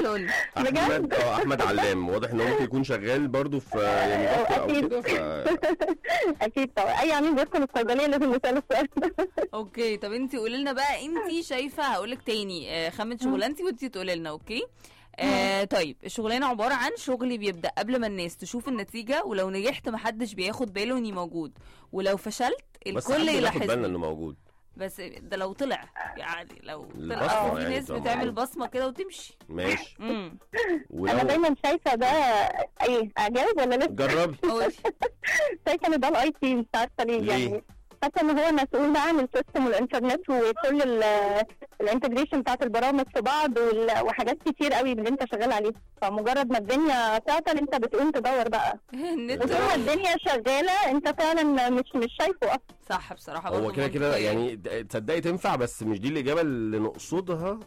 الفل. احمد علام واضح ان هو ممكن يكون شغال برضو في يعني دكتور او كده اكيد طبعا اي عميل بيدخل الصيدليه لازم يسال السؤال ده. اوكي طب انت قولي لنا بقى، انت شايفه هقولك تاني خمن شغلانتي وانت تقولي لنا. اوكي طيب الشغلانه عباره عن شغل بيبدا قبل ما الناس تشوف النتيجه، ولو نجحت محدش بياخد باله اني موجود، ولو فشلت الكل يلاحظ بالنا انه موجود. بس ده لو طلع يعني، لو طلع في ناس بتعمل بصمه كده وتمشي. ماشي. انا دايما شايفه ده ايه، اجاوب ولا لسه؟ جربي. شايفه ان ده الاي تي، مش عارفه ليه يعني. حاسه ان هو مسؤول بقى عن السيستم والانترنت وكل الانتجريشن بتاعت البرامج في بعض وحاجات كتير قوي اللي انت شغال عليها، فمجرد ما الدنيا تعطل انت بتقوم تدور بقى. وطول ما الدنيا شغاله انت فعلا مش شايفه اصلا. صح بصراحه. هو كده يعني تصدقي تنفع، بس مش دي الاجابه اللي نقصدها.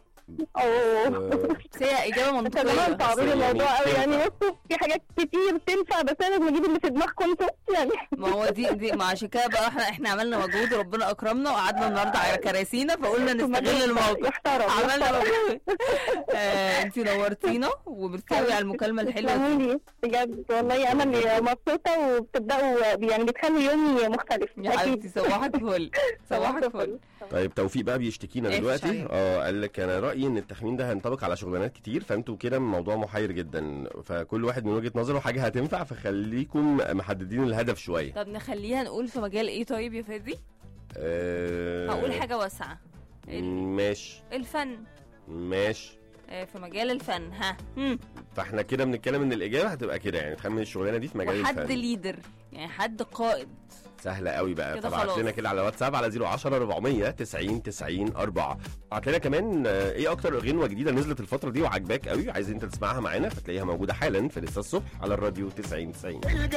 هي اجابه منطقيه. كمان تعبير الموضوع قوي يعني. بصوا في حاجات كتير تنفع، بس انا لازم اجيب اللي في دماغكم انتوا يعني. ما هو دي ما عشان كده بقى احنا عملنا مجهود وربنا اكرمنا وقعدنا النهارده على كراسينا، فقلنا نستغل الموقف. عملنا مجهود. انت نورتينا وبتساوي على المكالمه الحلوه دي بجد والله. انا اللي مبسوطه وبتبداوا يعني بتخلوا يومي مختلف. يا حبيبتي صباحك فل. صباحك فل. طيب توفيق بقى بيشتكينا دلوقتي. قال لك انا رايي ان التخمين ده هينطبق على شغلانات كتير، فانتوا كده الموضوع محير جدا، فكل واحد من وجهه نظره حاجه هتنفع، فخليكم محددين الهدف شويه. طب نخليها نقول في مجال ايه طيب يا فادي؟ هقول حاجه واسعه. ماشي. الفن. ماشي. في مجال الفن. فاحنا كده بنتكلم ان الاجابه هتبقى كده، يعني تخمن الشغلانه دي في مجال الفن. حد ليدر يعني، حد قائد. سهله قوي بقى. فبعت لنا كده على واتساب على 010 400 90 90 4. بعت لنا كمان ايه اكتر غنوه جديده نزلت الفتره دي وعجباك قوي عايز انت تسمعها معانا، فتلاقيها موجوده حالا في لسه الصبح على الراديو 90 90.